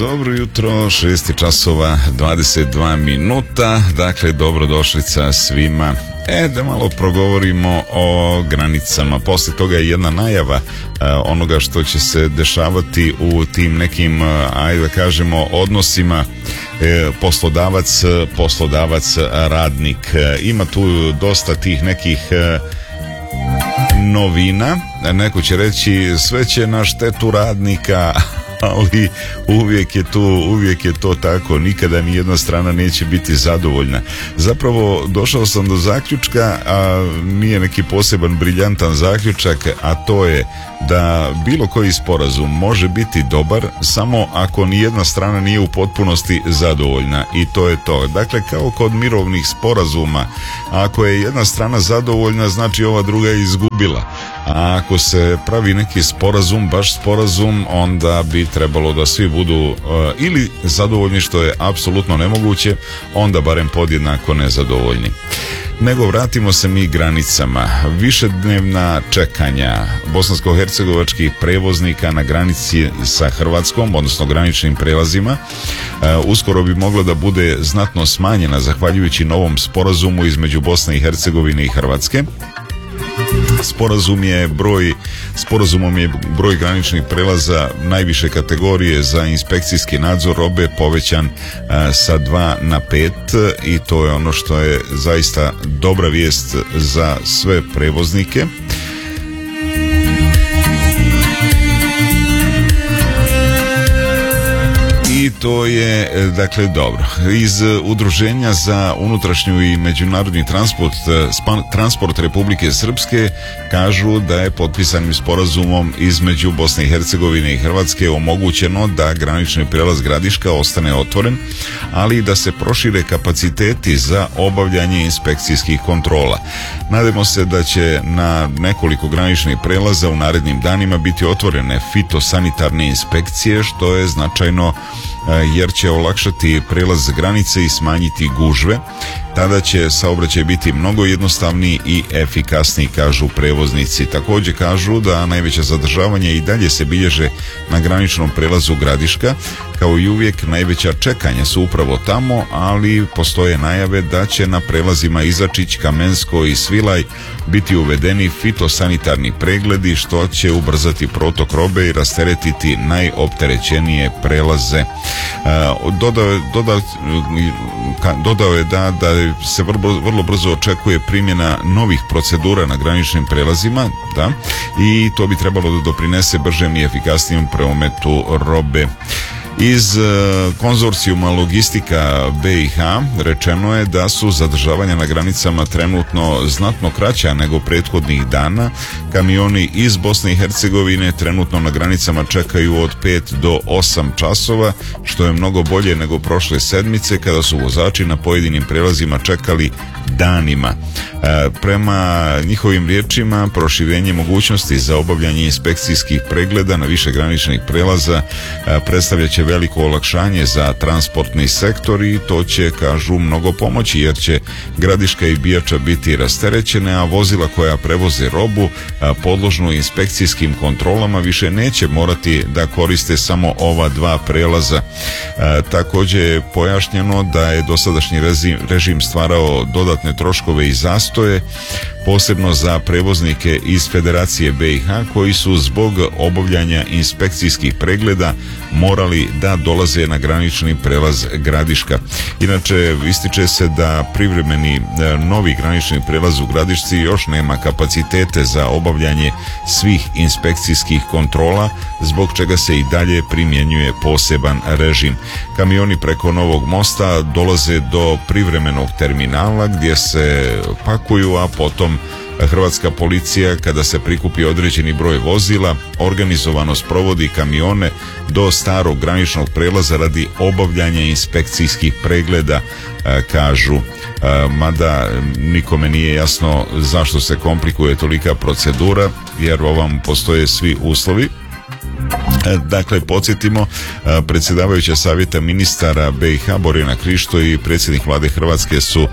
dobro jutro, 6 časova 22 minuta, dakle dobrodošlica svima. Da malo progovorimo o granicama. Poslije toga je jedna najava onoga što će se dešavati u tim nekim, ajde da kažemo, odnosima poslodavac radnik. Ima tu dosta tih nekih novina. Neko će reći sve će na štetu radnika, ali uvijek je to tako. Nikada ni jedna strana neće biti zadovoljna. Zapravo došao sam do zaključka, a nije neki poseban briljantan zaključak, a to je da bilo koji sporazum može biti dobar samo ako ni jedna strana nije u potpunosti zadovoljna, i to je to. Dakle, kao kod mirovnih sporazuma, ako je jedna strana zadovoljna, znači ova druga je izgubila. A ako se pravi neki sporazum, baš sporazum, onda bi trebalo da svi budu ili zadovoljni, što je apsolutno nemoguće, onda barem podjednako nezadovoljni. Nego vratimo se mi granicama. Višednevna čekanja bosansko-hercegovačkih prevoznika na granici sa Hrvatskom, odnosno graničnim prelazima, uskoro bi mogla da bude znatno smanjena zahvaljujući novom sporazumu između Bosne i Hercegovine i Hrvatske. Sporazumom je broj graničnih prelaza najviše kategorije za inspekcijski nadzor robe povećan sa 2 na 5, i to je ono što je zaista dobra vijest za sve prevoznike. I to je, dakle, dobro. Iz Udruženja za unutrašnju i međunarodni transport Republike Srpske kažu da je potpisanim sporazumom između Bosne i Hercegovine i Hrvatske omogućeno da granični prijelaz Gradiška ostane otvoren, ali i da se prošire kapaciteti za obavljanje inspekcijskih kontrola. Nadamo se da će na nekoliko graničnih prelaza u narednim danima biti otvorene fitosanitarne inspekcije, što je značajno jer će olakšati prelaz granice i smanjiti gužve. Tada će saobraćaj biti mnogo jednostavniji i efikasniji, kažu prevoznici. Također kažu da najveća zadržavanja i dalje se bilježe na graničnom prelazu Gradiška. Kao i uvijek, najveća čekanja su upravo tamo, ali postoje najave da će na prelazima Izačić, Kamensko i Svilaj biti uvedeni fitosanitarni pregledi, što će ubrzati protok robe i rasteretiti najopterećenije prelaze. Dodao je da se vrlo brzo očekuje primjena novih procedura na graničnim prelazima, i to bi trebalo da doprinese bržem i efikasnijem prometu robe. Iz konzorcijuma Logistika BiH rečeno je da su zadržavanja na granicama trenutno znatno kraća nego prethodnih dana. Kamioni iz Bosne i Hercegovine trenutno na granicama čekaju od 5 do 8 časova, što je mnogo bolje nego prošle sedmice kada su vozači na pojedinim prelazima čekali danima. Prema njihovim riječima, proširenje mogućnosti za obavljanje inspekcijskih pregleda na više graničnih prelaza predstavlja će veliko olakšanje za transportni sektor, i to će, kažu, mnogo pomoći, jer će Gradiška i Bijača biti rasterećene, a vozila koja prevoze robu podložnu inspekcijskim kontrolama više neće morati da koriste samo ova dva prelaza. Također je pojašnjeno da je dosadašnji režim stvarao dodatne troškove i zastoje, posebno za prevoznike iz Federacije BiH koji su zbog obavljanja inspekcijskih pregleda morali da dolaze na granični prelaz Gradiška. Inače, ističe se da privremeni novi granični prelaz u Gradišci još nema kapacitete za obavljanje svih inspekcijskih kontrola, zbog čega se i dalje primjenjuje poseban režim. Kamioni preko Novog mosta dolaze do privremenog terminala gdje se pakuju, a potom Hrvatska policija, kada se prikupi određeni broj vozila, organizovano sprovodi kamione do starog graničnog prelaza radi obavljanja inspekcijskih pregleda, kažu. Mada nikome nije jasno zašto se komplikuje tolika procedura, jer ovam postoje svi uslovi. Dakle, podsjetimo, predsjedavajuća savjeta ministara BiH Borjana Krišto i predsjednik vlade Hrvatske su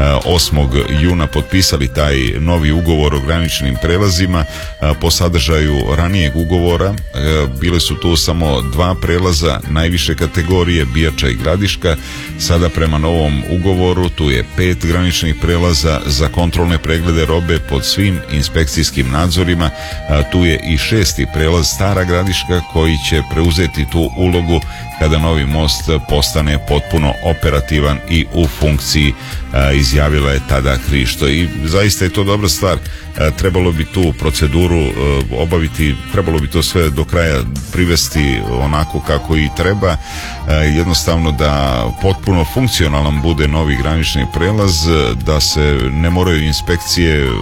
8. juna potpisali taj novi ugovor o graničnim prelazima. Po sadržaju ranijeg ugovora bile su tu samo 2 prelaza najviše kategorije, Bijača i Gradiška. Sada prema novom ugovoru tu je 5 graničnih prelaza za kontrolne preglede robe pod svim inspekcijskim nadzorima. Tu je i 6. prelaz Stara Gradiška koji će preuzeti tu ulogu kada novi most postane potpuno operativan i u funkciji, izjavila je tada Krišto. I zaista je to dobra stvar. Trebalo bi tu proceduru obaviti, trebalo bi to sve do kraja privesti onako kako i treba, jednostavno da potpuno funkcionalan bude novi granični prelaz, da se ne moraju inspekcije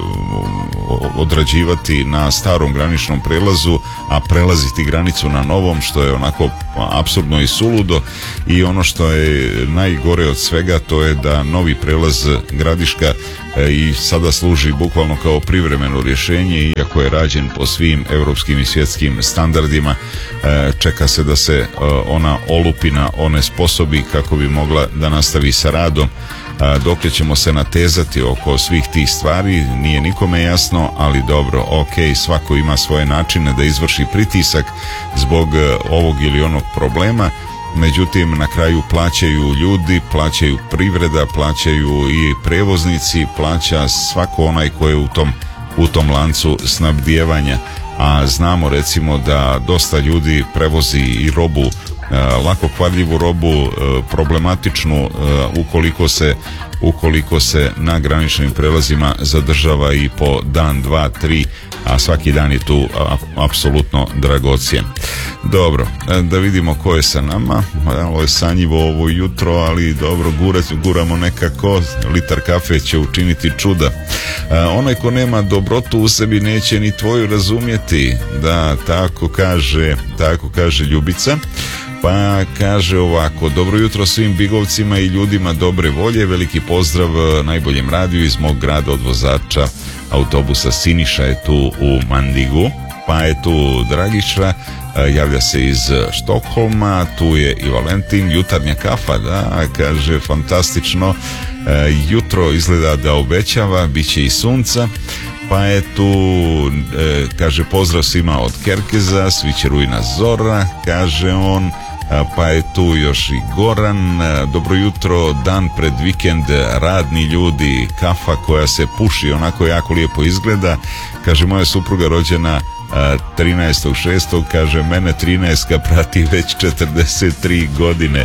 odrađivati na starom graničnom prelazu, a prelaziti granicu na novom, što je onako apsurdno i suludo. I ono što je najgore od svega, to je da novi prelaz Gradiška i sada služi bukvalno kao privremeno rješenje, iako je rađen po svim europskim i svjetskim standardima. Čeka se da se ona olupina onesposobi kako bi mogla da nastavi sa radom. Dokle ćemo se natezati oko svih tih stvari nije nikome jasno, ali dobro, ok, svako ima svoje načine da izvrši pritisak zbog ovog ili onog problema. Međutim, na kraju plaćaju ljudi, plaćaju privreda, plaćaju i prevoznici, plaća svako onaj ko je u tom lancu snabdijevanja. A znamo recimo da dosta ljudi prevozi i robu, lako kvarljivu robu, problematičnu, ukoliko se na graničnim prelazima zadržava i po dan, 2, 3, a svaki dan je tu apsolutno dragocjen. Dobro, da vidimo ko je sa nama. Ovo je sanjivo ovo jutro, ali dobro, guramo nekako. Litar kafe će učiniti čuda. Onaj ko nema dobrotu u sebi neće ni tvoju razumjeti. Da, tako kaže Ljubica. Pa kaže ovako: dobro jutro svim bigovcima i ljudima dobre volje, veliki pozdrav najboljem radiju iz mog grada od vozača autobusa Siniša je tu u Mandigu, pa je tu Dragiša, javlja se iz Štokholma, tu je i Valentin, jutarnja kafa, da, kaže fantastično, jutro izgleda da obećava, bit će i sunca. Pa je tu, kaže, pozdrav svima od Kerkeza, sviće rujna zora, kaže on. Pa je tu još i Goran, dobro jutro, dan pred vikend, radni ljudi, kafa koja se puši, onako jako lijepo izgleda. Kaže, moja supruga rođena 13.6. kaže, mene 13 prati već 43 godine.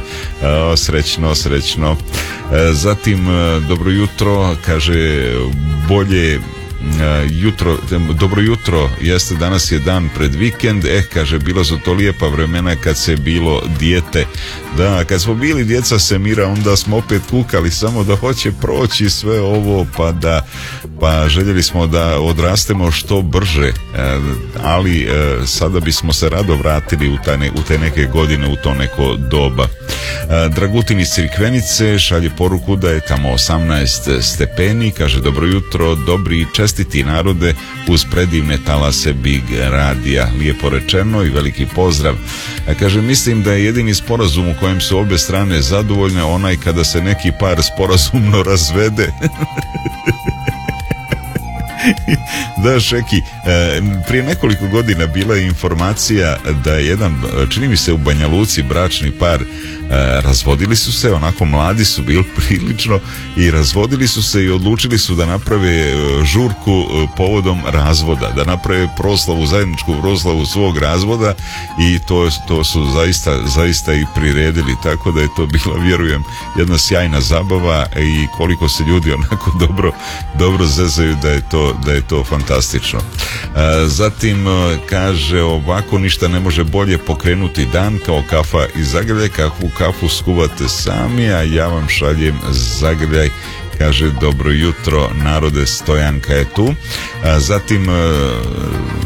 Srećno. Zatim, dobro jutro, kaže, bolje jutro, dobro jutro, jeste, danas je dan pred vikend, kaže, bilo su to lijepa vremena kad se bilo dijete. Da, kad smo bili djeca Semira, onda smo opet kukali samo da hoće proći sve ovo, pa željeli smo da odrastemo što brže, ali sada bismo se rado vratili u te neke godine, u to neko doba. Dragutin iz Crikvenice šalje poruku da je tamo 18 stepeni, kaže, dobro jutro, dobri i čestiti narode uz predivne talase Big radija. Lijepo rečeno i veliki pozdrav. Kaže, mislim da je jedini sporazum u kojem su obje strane zadovoljne onaj kada se neki par sporazumno razvede. Da, Šeki, prije nekoliko godina bila je informacija da je jedan, čini mi se u Banja Luci, bračni par, razvodili su se, onako mladi su bili prilično, i razvodili su se i odlučili su da naprave žurku povodom razvoda, da naprave zajedničku proslavu svog razvoda, i to su zaista i priredili, tako da je to bila, vjerujem, jedna sjajna zabava, i koliko se ljudi onako dobro zezaju da je to fantastično. Zatim kaže ovako: ništa ne može bolje pokrenuti dan kao kafa iz zagrljaj, kakvu kafu skuvate sami, a ja vam šaljem zagrljaj. Kaže, dobro jutro narode, Stojanka je tu. Zatim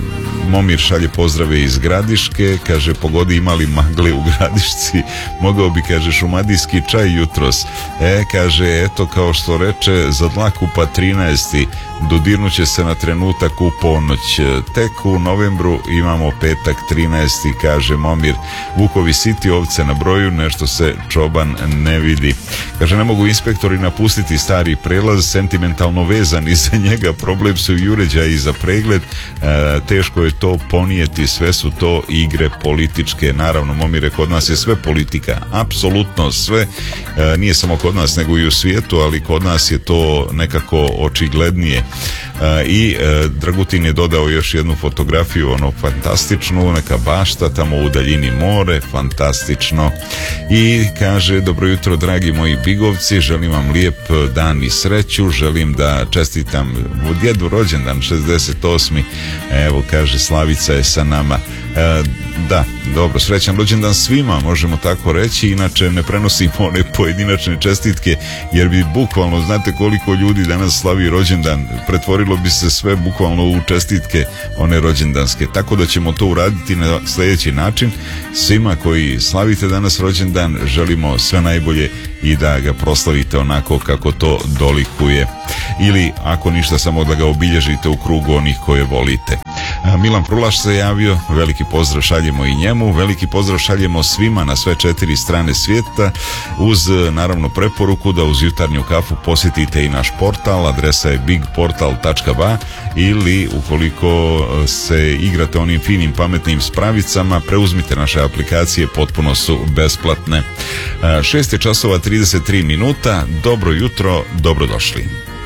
Momir šalje pozdrave iz Gradiške, kaže pogodi imali magle u Gradišci, mogao bi, kaže, šumadijski čaj jutros. Kaže, eto, kao što reče, za dlaku pa 13. dodirnuće se na trenutak u ponoć. Tek u novembru imamo petak 13. kaže Momir. Vukovi siti, ovce na broju, nešto se čoban ne vidi. Kaže, ne mogu inspektori napustiti stari prelaz, sentimentalno vezani za njega, problem su i uređaji za pregled, teško je to ponijeti, sve su to igre političke. Naravno, Momire, kod nas je sve politika, apsolutno sve, nije samo kod nas nego i u svijetu, ali kod nas je to nekako očiglednije. I Dragutin je dodao još jednu fotografiju, ono fantastičnu, neka bašta tamo u daljini more, fantastično. I kaže, dobro jutro dragi moji bigovci, želim vam lijep dan i sreću, želim da čestitam djedu rođendan 68. Evo, kaže, Slavica je sa nama. Da, dobro, srećan rođendan svima, možemo tako reći, inače ne prenosimo one pojedinačne čestitke, jer bi bukvalno, znate koliko ljudi danas slavi rođendan, pretvorilo bi se sve bukvalno u čestitke one rođendanske, tako da ćemo to uraditi na sljedeći način. Svima koji slavite danas rođendan želimo sve najbolje i da ga proslavite onako kako to dolikuje, ili ako ništa, samo da ga obilježite u krugu onih koje volite. Milan Prulaš se javio, veliki pozdrav šaljemo i njemu, veliki pozdrav šaljemo svima na sve 4 strane svijeta, uz naravno preporuku da uz jutarnju kafu posjetite i naš portal, adresa je bigportal.ba, ili ukoliko se igrate onim finim pametnim spravicama, preuzmite naše aplikacije, potpuno su besplatne. 6 je časova 33 minuta, dobro jutro, dobrodošli.